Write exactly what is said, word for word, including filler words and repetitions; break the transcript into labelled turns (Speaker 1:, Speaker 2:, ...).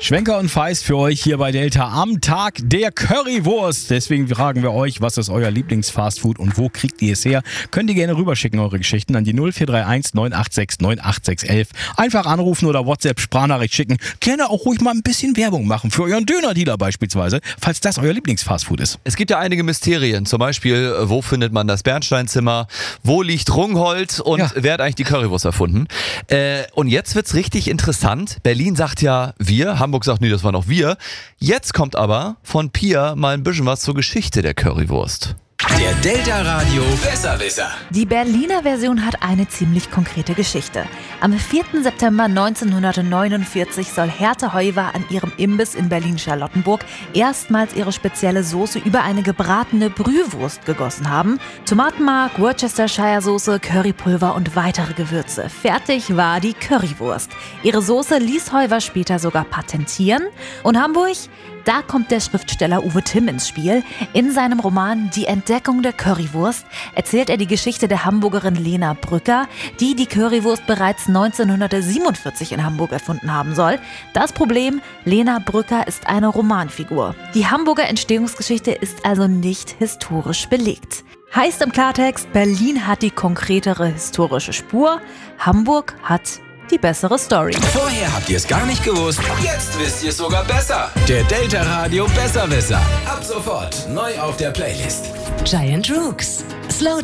Speaker 1: Schwenker und Feist für euch hier bei Delta am Tag der Currywurst. Deswegen fragen wir euch, was ist euer Lieblingsfastfood und wo kriegt ihr es her? Könnt ihr gerne rüberschicken, eure Geschichten an die null vier drei eins neun acht sechs neun acht sechs eins eins. Einfach anrufen oder WhatsApp-Sprachnachricht schicken. Gerne auch ruhig mal ein bisschen Werbung machen für euren Döner-Dealer beispielsweise, falls das euer Lieblingsfastfood ist.
Speaker 2: Es gibt ja einige Mysterien, zum Beispiel, wo findet man das Bernsteinzimmer, wo liegt Rungholt und
Speaker 1: Ja.
Speaker 2: wer hat eigentlich die Currywurst erfunden? Äh, und jetzt wird's richtig interessant. Berlin sagt ja wir, Hamburg sagt nee, das waren auch wir. Jetzt kommt aber von Pia mal ein bisschen was zur Geschichte der Currywurst.
Speaker 3: Der Delta Radio Besserwisser.
Speaker 4: Die Berliner Version hat eine ziemlich konkrete Geschichte. Am vierten September neunzehnhundertneunundvierzig soll Hertha Heuwer an ihrem Imbiss in Berlin-Charlottenburg erstmals ihre spezielle Soße über eine gebratene Brühwurst gegossen haben. Tomatenmark, Worcestershire-Soße, Currypulver und weitere Gewürze. Fertig war die Currywurst. Ihre Soße ließ Heuwer später sogar patentieren. Und Hamburg? Da kommt der Schriftsteller Uwe Timm ins Spiel. In seinem Roman Die Entdeckung der Currywurst erzählt er die Geschichte der Hamburgerin Lena Brücker, die die Currywurst bereits neunzehnhundertsiebenundvierzig in Hamburg erfunden haben soll. Das Problem, Lena Brücker ist eine Romanfigur. Die Hamburger Entstehungsgeschichte ist also nicht historisch belegt. Heißt im Klartext, Berlin hat die konkretere historische Spur, Hamburg hat die bessere Story.
Speaker 3: Vorher habt ihr es gar nicht gewusst, jetzt wisst ihr es sogar besser. Der Delta Radio Besserwisser. Ab sofort neu auf der Playlist.
Speaker 5: Giant Rooks. Slow